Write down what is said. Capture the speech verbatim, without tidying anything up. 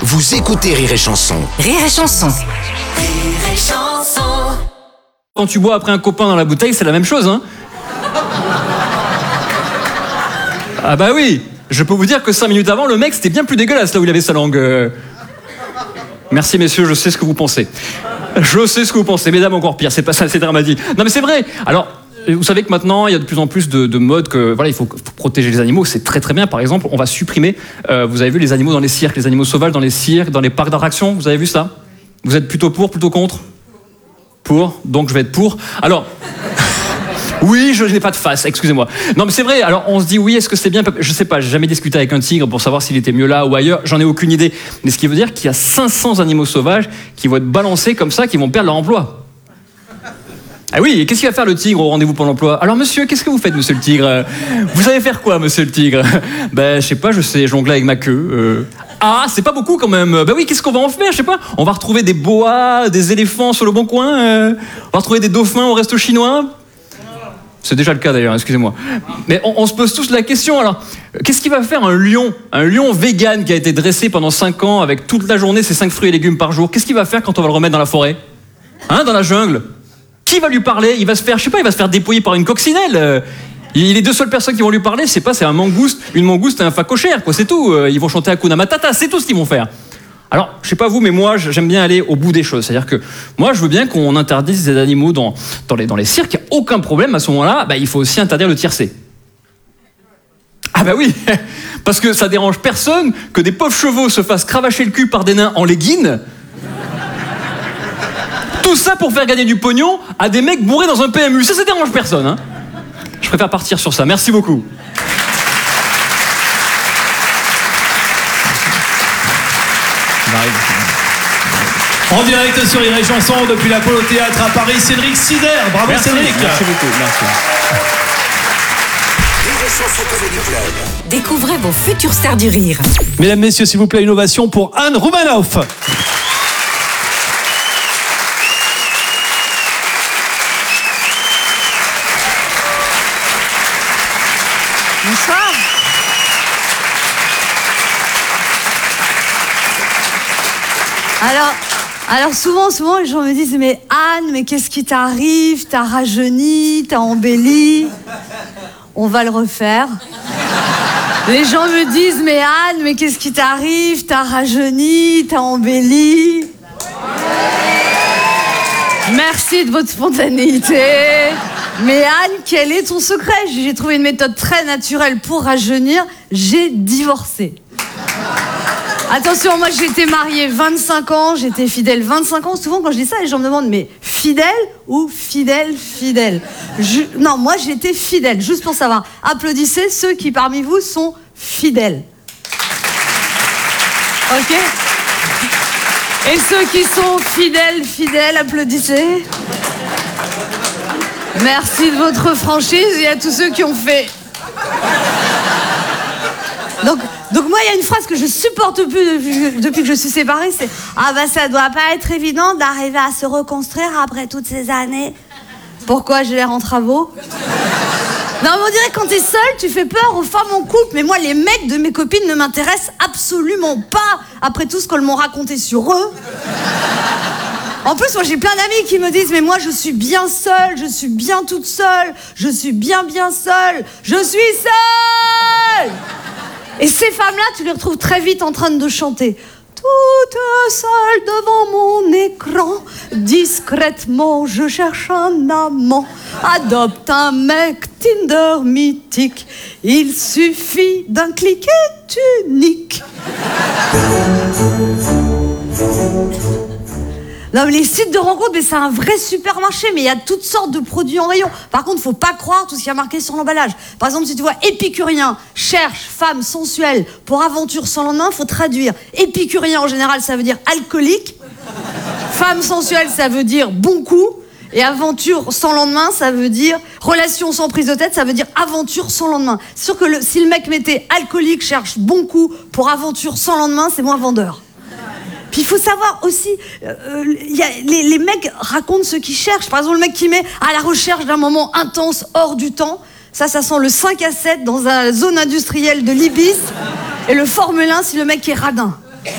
Vous écoutez Rire et Chanson. Rire et Chanson. Rire et Chanson. Quand tu bois après un copain dans la bouteille, c'est la même chose, hein. Ah bah oui, je peux vous dire que cinq minutes avant, le mec, c'était bien plus dégueulasse, là où il avait sa langue. Euh... Merci messieurs, je sais ce que vous pensez. Je sais ce que vous pensez, mesdames encore pire, c'est pas ça, c'est dramatique. Non mais c'est vrai, alors... Vous savez que maintenant, il y a de plus en plus de, de modes que voilà, il faut, faut protéger les animaux, c'est très très bien. Par exemple, on va supprimer, euh, vous avez vu les animaux dans les cirques, les animaux sauvages dans les cirques, dans les parcs d'attractions, vous avez vu ça? Vous êtes plutôt pour, plutôt contre? Pour, donc je vais être pour. Alors, oui, je n'ai pas de face, excusez-moi. Non mais c'est vrai, alors on se dit oui, est-ce que c'est bien? Je sais pas, j'ai jamais discuté avec un tigre pour savoir s'il était mieux là ou ailleurs, j'en ai aucune idée. Mais ce qui veut dire qu'il y a cinq cents animaux sauvages qui vont être balancés comme ça, qui vont perdre leur emploi. Ah oui, et qu'est-ce qu'il va faire le tigre au rendez-vous pour l'emploi? Alors monsieur, qu'est-ce que vous faites, monsieur le tigre? Vous savez faire quoi, monsieur le tigre? Ben, je sais pas, je sais jongler avec ma queue. Euh... Ah, c'est pas beaucoup quand même. Ben oui, qu'est-ce qu'on va en faire? Je sais pas. On va retrouver des boas, des éléphants sur le bon coin. Euh... On va retrouver des dauphins au resto chinois. C'est déjà le cas d'ailleurs, excusez-moi. Mais on, on se pose tous la question, alors, qu'est-ce qu'il va faire un lion? Un lion vegan qui a été dressé pendant cinq ans avec toute la journée ses cinq fruits et légumes par jour. Qu'est-ce qu'il va faire quand on va le remettre dans la forêt? Hein, dans la jungle? Qui va lui parler? Il va se faire, je sais pas, il va se faire dépouiller par une coccinelle. Il, les deux seules personnes qui vont lui parler, c'est pas, c'est un mangouste, une mangouste et un phacochère, quoi, c'est tout. Ils vont chanter Hakuna Matata, c'est tout ce qu'ils vont faire. Alors, je sais pas vous, mais moi, j'aime bien aller au bout des choses. C'est-à-dire que moi, je veux bien qu'on interdise les animaux dans, dans, les, dans les cirques, il n'y a aucun problème. À ce moment-là, bah, il faut aussi interdire le tiercé. Ah bah oui, parce que ça dérange personne que des pauvres chevaux se fassent cravacher le cul par des nains en leggings. Tout ça pour faire gagner du pognon à des mecs bourrés dans un P M U. Ça, ça dérange personne, hein. Je préfère partir sur ça. Merci beaucoup. En direct sur Rire et Chanson depuis l'Apollo Théâtre à Paris, Cédric Sider. Bravo merci, Cédric. Merci beaucoup. Merci. Rire et Chanson Comedy Club. Découvrez vos futures stars du rire. Mesdames, messieurs, s'il vous plaît, une ovation pour Anne Roumanoff. Bonsoir. Alors, alors souvent, souvent, les gens me disent, mais Anne, mais qu'est-ce qui t'arrive? T'as rajeuni, t'as embelli. On va le refaire. Les gens me disent, mais Anne, mais qu'est-ce qui t'arrive? T'as rajeuni, t'as embelli. Merci de votre spontanéité. Mais Anne, quel est ton secret? J'ai trouvé une méthode très naturelle pour rajeunir. J'ai divorcé. Attention, moi j'ai été mariée vingt-cinq ans, j'étais fidèle vingt-cinq ans. Souvent quand je dis ça, les gens me demandent, mais fidèle ou fidèle, fidèle? je... Non, moi j'étais fidèle, juste pour savoir. Applaudissez ceux qui parmi vous sont fidèles. Ok? Et ceux qui sont fidèles, fidèles, applaudissez. Merci de votre franchise et à tous ceux qui ont fait. Donc, donc moi, il y a une phrase que je supporte plus depuis, depuis que je suis séparée, c'est « Ah bah ça doit pas être évident d'arriver à se reconstruire après toutes ces années. Pourquoi j'ai l'air en travaux ?» Non, mais on dirait que quand t'es seule, tu fais peur aux femmes en couple. Mais moi, les mecs de mes copines ne m'intéressent absolument pas après tout ce qu'elles m'ont raconté sur eux. En plus, moi, j'ai plein d'amis qui me disent « Mais moi, je suis bien seule, je suis bien toute seule, je suis bien, bien seule, je suis seule !» Et ces femmes-là, tu les retrouves très vite en train de chanter « Toute seule devant mon écran, discrètement, je cherche un amant. Adopte un mec Tinder mythique, il suffit d'un clic et tu niques. » Non, mais les sites de rencontres, mais c'est un vrai supermarché, mais il y a toutes sortes de produits en rayon. Par contre, faut pas croire tout ce qu'il y a marqué sur l'emballage. Par exemple, si tu vois épicurien, cherche femme sensuelle pour aventure sans lendemain, faut traduire. Épicurien, en général, ça veut dire alcoolique. Femme sensuelle, ça veut dire bon coup. Et aventure sans lendemain, ça veut dire relation sans prise de tête, ça veut dire aventure sans lendemain. C'est sûr que le, si le mec mettait alcoolique, cherche bon coup pour aventure sans lendemain, c'est moins vendeur. Puis il faut savoir aussi, euh, y a, les, les mecs racontent ce qu'ils cherchent. Par exemple, le mec qui met à la recherche d'un moment intense hors du temps, ça, ça sent le cinq à sept dans la zone industrielle de l'Ibis. Et le Formule un si le mec est radin.